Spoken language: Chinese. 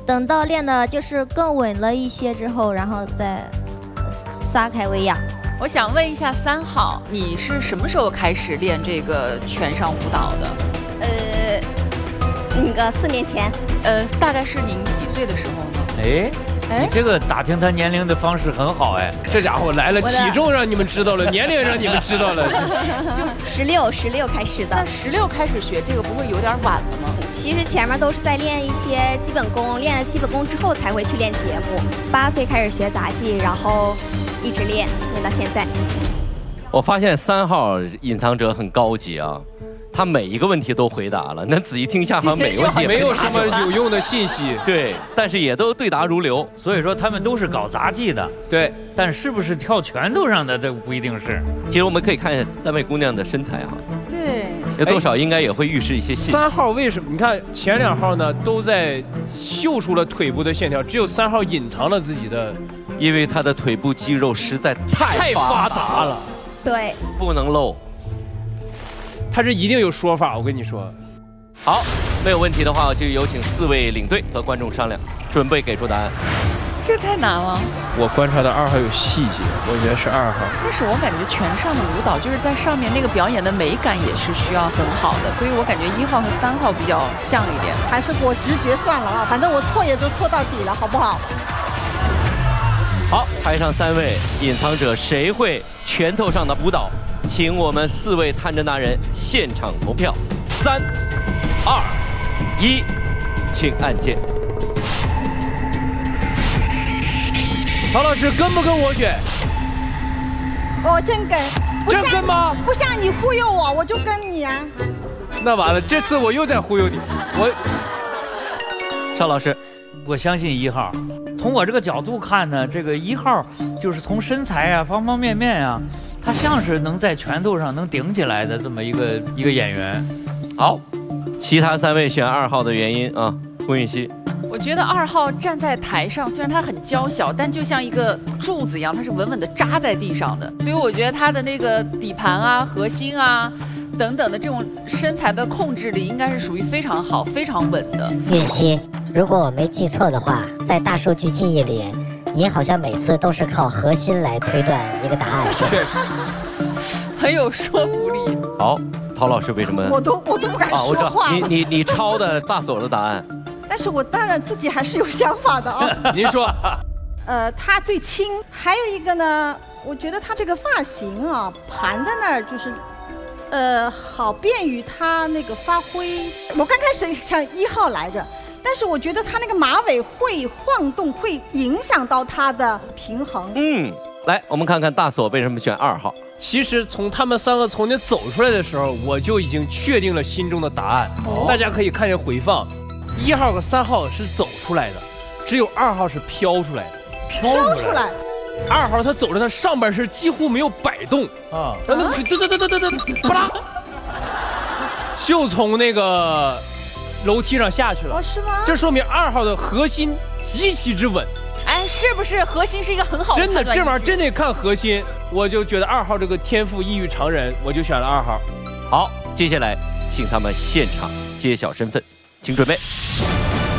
等到练的就是更稳了一些之后，然后再撒开为养。 我想问一下3号，你是什么时候开始练这个拳上舞蹈的？ 那个4年前。 大概是您几岁的时候呢？ 哎。你这个打听他年龄的方式很好哎， 这家伙来了，体重让你们知道了，年龄让你们知道了， 就16开始的。 那16开始学这个不会有点晚了吗？ 其实前面都是在练一些基本功，练了基本功之后才会去练节目。8岁开始学杂技，然后一直练到现在。 我发现3号隐藏者很高级啊。他每一个问题都回答了，那仔细听一下，好像每个问题没有什么有用的信息。 对，但是也都对答如流。 所以说他们都是搞杂技的。 对， 但是不是跳拳头上的，这不一定是。 其实我们可以看一下3位姑娘的身材哈。 对。 有多少应该也会预示一些信息。 3号为什么？你看前2号呢，都在秀出了腿部的线条，只有3号隐藏了自己的。 因为他的腿部肌肉实在太发达了。 对。 不能漏。 他这一定有说法，我跟你说。 好，没有问题的话，就有请4位领队和观众商量，准备给出答案。 这太难了。 我观察到2号有细节，我觉得是2号。 但是我感觉拳上的舞蹈就是在上面那个表演的美感也是需要很好的，所以我感觉1号和3号比较像一点。 还是我直觉算了啊，反正我错也都错到底了，好不好？ 好，台上3位隐藏者，谁会拳头上的舞蹈？请我们4位探侦达人现场投票，3、2、1，请按键。 曹老师跟不跟我选？ 我真跟。 真跟吗？ 不像你忽悠我，我就跟你啊。 那完了，这次我又在忽悠你。 邵老师， 我相信1号。从我这个角度看呢，这个1号就是从身材啊、方方面面啊。他像是能在拳头上能顶起来的这么一个演员。 好，其他3位选2号的原因啊，胡允熙。 我觉得2号站在台上，虽然他很娇小，但就像一个柱子一样，他是稳稳的扎在地上的。所以我觉得他的那个底盘啊、核心啊等等的这种身材的控制力，应该是属于非常好、非常稳的。 允熙，如果我没记错的话，在大数据记忆里。你好像每次都是靠核心来推断一个答案，是吧？ 很有说服力。 好，陶老师为什么？ 我都不敢说话。 我知道你抄的大所的答案。 但是我当然自己还是有想法的啊。 您说。 他最轻，还有一个呢，我觉得他这个发型啊，盘在那儿就是，好便于他那个发挥。我刚开始想1号来着。但是我觉得他那个马尾会晃动，会影响到他的平衡。 来，我们看看大锁为什么选2号。 其实从他们3个从你走出来的时候，我就已经确定了心中的答案。大家可以看见回放，1号和3号是走出来的，只有2号是飘出来的。 飘出来。 2号他走着，他上半身几乎没有摆动啊，然后那腿噔，巴拉，就从那个。楼梯上下去了， 是吗？ 这说明2号的核心极其之稳。 哎，是不是核心是一个很好的？ 真的，这玩意儿真得看核心。我就觉得2号这个天赋异于常人，我就选了2号。 好，接下来请他们现场揭晓身份，请准备。